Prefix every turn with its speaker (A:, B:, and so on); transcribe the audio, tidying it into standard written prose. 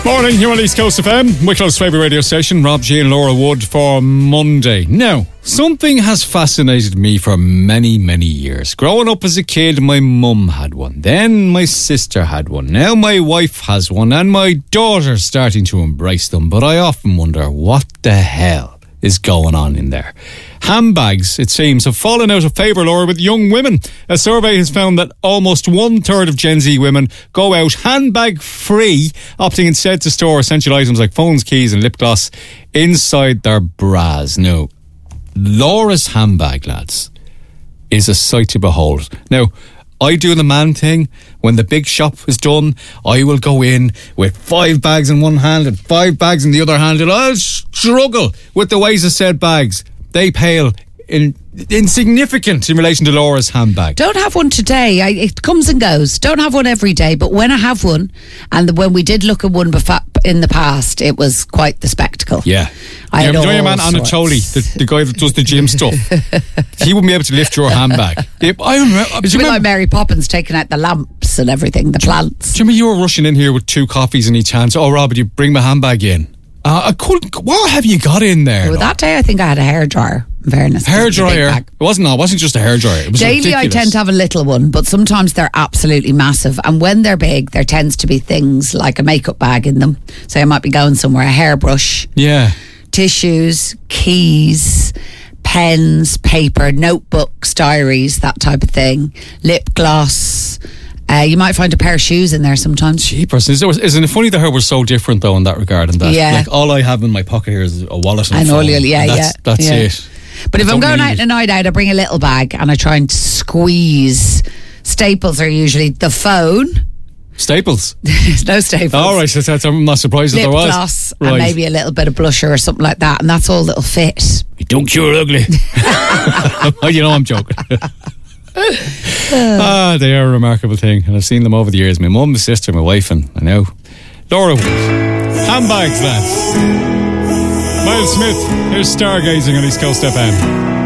A: Morning, you're on East Coast FM, Wicklow's favourite radio station, Rob G and Laura Wood for Monday. Now, something has fascinated me for many, many years. Growing up as a kid, my mum had one. Then my sister had one. Now my wife has one, and my daughter's starting to embrace them. But I often wonder, what the hell is going on in there? Handbags, it seems, have fallen out of favour, Laura, with young women. A survey has found that almost 1/3 of Gen Z women go out handbag free, opting instead to store essential items like phones, keys and lip gloss inside their bras. Now, Laura's handbag, lads, is a sight to behold. Now, I do the man thing. When the big shop is done, I will go in with 5 bags in one hand and 5 bags in the other hand, and I'll struggle with the ways of said bags. They pale insignificant in relation to Laura's handbag.
B: Don't have one today. It comes and goes. Don't have one every day. But when I have one, and when we did look at one in the past, it was quite the spectacle.
A: Yeah. You know your man Anatoly, the guy that does the gym stuff. He wouldn't be able to lift your handbag.
B: It's a bit like Mary Poppins taking out the lamps and everything, the plants.
A: Do you remember you were rushing in here with 2 coffees in each hand? So, Rob, you bring my handbag in. I couldn't. What have you got in there?
B: Well, that day I think I had a hairdryer. In fairness,
A: hairdryer. It wasn't just a hairdryer. It was
B: daily.
A: ridiculous.
B: I tend to have a little one, but sometimes they're absolutely massive. And when they're big, there tends to be things like a makeup bag in them. So I might be going somewhere, a hairbrush, tissues, keys, pens, paper, notebooks, diaries, that type of thing, lip gloss. You might find a pair of shoes in there sometimes.
A: Jeepers. Isn't it funny that we're so different though in that regard? And that, like, all I have in my pocket here is a wallet and phone. That's it.
B: But if I'm going out on a night out, I bring a little bag and I try and squeeze. Staples are usually the phone.
A: Staples?
B: No staples.
A: All right, I'm not surprised that there was.
B: Lip gloss and maybe a little bit of blusher or something like that, and that's all that'll fit.
A: You don't cure ugly. You know I'm joking. They are a remarkable thing, and I've seen them over the years. My mum, my sister, my wife, and I know Laura Wood. Handbags, lads. Miles Smith, here's Stargazing on East Coast FM.